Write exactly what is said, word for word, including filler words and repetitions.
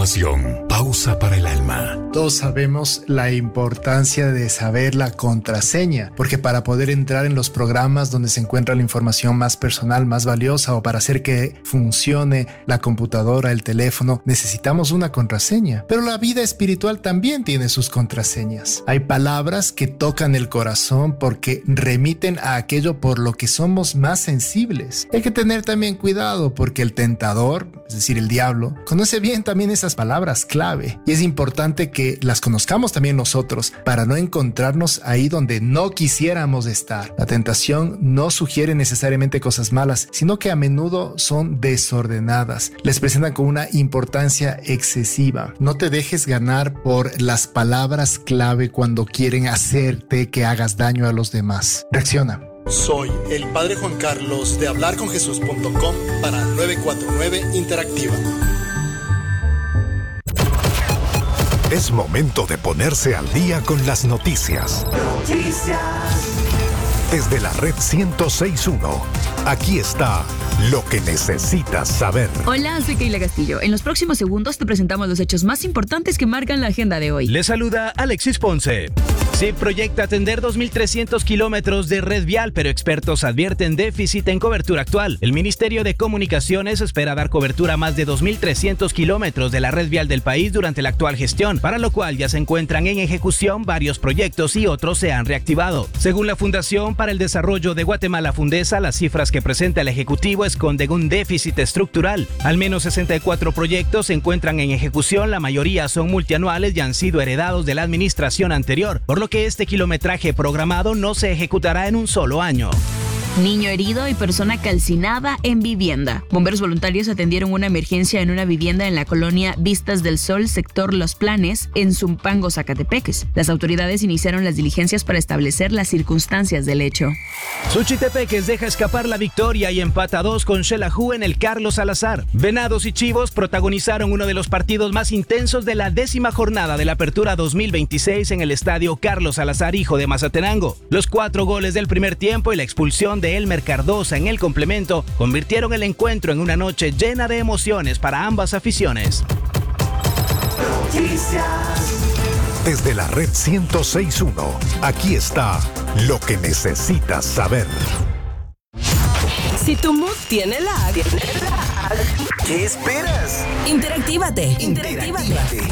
continuación, pausa para el alma. Todos sabemos la importancia de saber la contraseña, porque para poder entrar en los programas donde se encuentra la información más personal, más valiosa, o para hacer que funcione la computadora, el teléfono, necesitamos una contraseña. Pero la vida espiritual también tiene sus contraseñas. Hay palabras que tocan el corazón porque remiten a aquello por lo que somos más sensibles. Hay que tener también cuidado porque el tentador, es decir, el diablo, conoce bien también esas palabras clave, y es importante que las conozcamos también nosotros para no encontrarnos ahí donde no quisiéramos estar. La tentación no sugiere necesariamente cosas malas, sino que a menudo son desordenadas, les presentan con una importancia excesiva. No te dejes ganar por las palabras clave cuando quieren hacerte que hagas daño a los demás. Reacciona. Soy el Padre Juan Carlos de hablar con jesús punto com para nueve cuatro nueve Interactiva. Es momento de ponerse al día con las noticias. Noticias. Desde la red ciento seis punto uno, aquí está lo que necesitas saber. Hola, soy Keila Castillo. En los próximos segundos te presentamos los hechos más importantes que marcan la agenda de hoy. Le saluda Alexis Ponce. S I P proyecta atender dos mil trescientos kilómetros de red vial, pero expertos advierten déficit en cobertura actual. El Ministerio de Comunicaciones espera dar cobertura a más de dos mil trescientos kilómetros de la red vial del país durante la actual gestión, para lo cual ya se encuentran en ejecución varios proyectos y otros se han reactivado. Según la Fundación para el Desarrollo de Guatemala, Fundesa, las cifras que presenta el Ejecutivo esconden un déficit estructural. Al menos sesenta y cuatro proyectos se encuentran en ejecución, la mayoría son multianuales y han sido heredados de la administración anterior, por lo que este kilometraje programado no se ejecutará en un solo año. Niño herido y persona calcinada en vivienda. Bomberos voluntarios atendieron una emergencia en una vivienda en la colonia Vistas del Sol, sector Los Planes, en Zumpango, Zacatepeques. Las autoridades iniciaron las diligencias para establecer las circunstancias del hecho. Suchitepeques deja escapar la victoria y empata dos con Xelajú en el Carlos Salazar. Venados y Chivos protagonizaron uno de los partidos más intensos de la décima jornada de la Apertura dos mil veintiséis en el estadio Carlos Salazar, hijo de Mazatenango. Los cuatro goles del primer tiempo y la expulsión de Elmer Cardosa en el complemento convirtieron el encuentro en una noche llena de emociones para ambas aficiones. Noticias. Desde la red ciento seis punto uno, aquí está lo que necesitas saber. Si tu mood tiene lag, ¿qué esperas? Interactívate. Interactívate.